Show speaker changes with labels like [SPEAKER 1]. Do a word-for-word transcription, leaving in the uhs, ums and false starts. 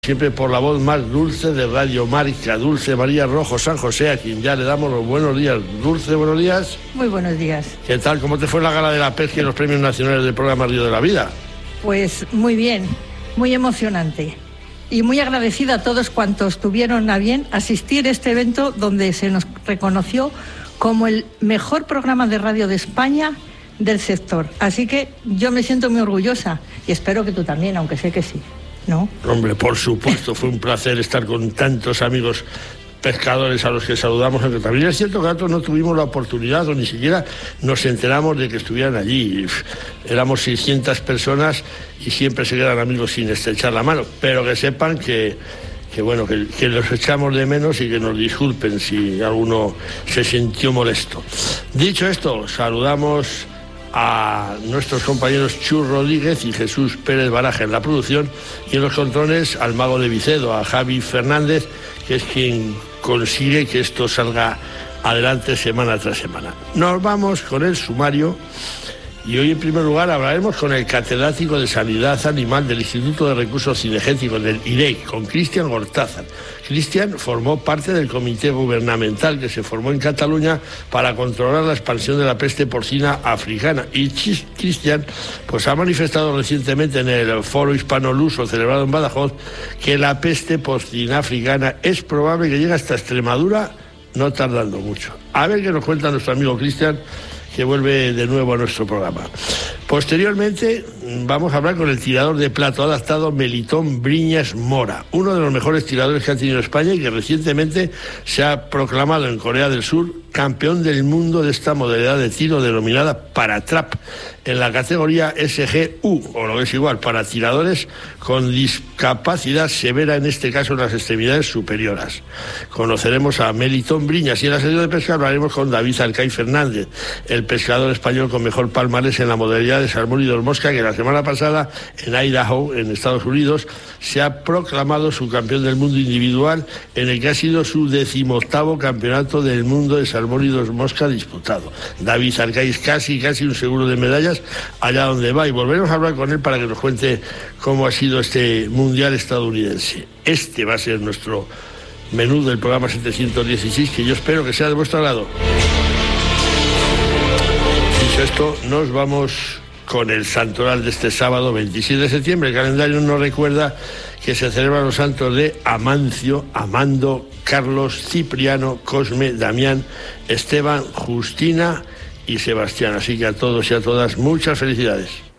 [SPEAKER 1] Siempre por la voz más dulce de Radio Marca, Dulce María Rojo San José, a quien ya le damos los buenos días. Dulce, buenos días.
[SPEAKER 2] Muy buenos días.
[SPEAKER 1] ¿Qué tal? ¿Cómo te fue la gala de la pesca y los premios nacionales del programa Río de la Vida?
[SPEAKER 2] Pues muy bien, muy emocionante. Y muy agradecida a todos cuantos tuvieron a bien asistir a este evento donde se nos reconoció como el mejor programa de radio de España del sector. Así que yo me siento muy orgullosa y espero que tú también, aunque sé que sí. ¿No?
[SPEAKER 1] Hombre, por supuesto, fue un placer estar con tantos amigos pescadores a los que saludamos, aunque también es cierto que nosotros no tuvimos la oportunidad o ni siquiera nos enteramos de que estuvieran allí. Éramos seiscientas personas y siempre se quedan amigos sin estrechar la mano, pero que sepan que, que bueno, que, que los echamos de menos y que nos disculpen si alguno se sintió molesto. Dicho esto, saludamos a nuestros compañeros Chus Rodríguez y Jesús Pérez Baraja en la producción, y en los controles al mago de Vicedo, a Javi Fernández, que es quien consigue que esto salga adelante semana tras semana. Nos vamos con el sumario y hoy en primer lugar hablaremos con el catedrático de Sanidad Animal del Instituto de Recursos Cinegéticos del I R E C, con Cristian Gortázar. Cristian formó parte del comité gubernamental que se formó en Cataluña para controlar la expansión de la peste porcina africana, y Cristian pues ha manifestado recientemente en el Foro Hispano-Luso celebrado en Badajoz que la peste porcina africana es probable que llegue hasta Extremadura no tardando mucho. A ver qué nos cuenta nuestro amigo Cristian, que vuelve de nuevo a nuestro programa. Posteriormente vamos a hablar con el tirador de plato adaptado Melitón Briñas Mora, uno de los mejores tiradores que ha tenido España y que recientemente se ha proclamado en Corea del Sur campeón del mundo de esta modalidad de tiro denominada Paratrap, en la categoría S G U, o lo que es igual, para tiradores con discapacidad severa, en este caso en las extremidades superiores. Conoceremos a Melitón Briñas, y en la sección de pesca hablaremos con David Alcay Fernández, el pescador español con mejor palmarés en la modalidad de salmónidos mosca, que la semana pasada en Idaho, en Estados Unidos, se ha proclamado su campeón del mundo individual, en el que ha sido su decimoctavo campeonato del mundo de salmónidos mosca disputado. David Alcay es casi, casi un seguro de medallas allá donde va, y volveremos a hablar con él para que nos cuente cómo ha sido este mundial estadounidense. Este va a ser nuestro menú del programa setecientos dieciséis, que yo espero que sea de vuestro agrado. Dicho esto, nos vamos con el santoral de este sábado veintisiete de septiembre. El calendario nos recuerda que se celebran los santos de Amancio, Amando, Carlos, Cipriano, Cosme, Damián, Esteban, Justina y Sebastián. Así que a todos y a todas, muchas felicidades.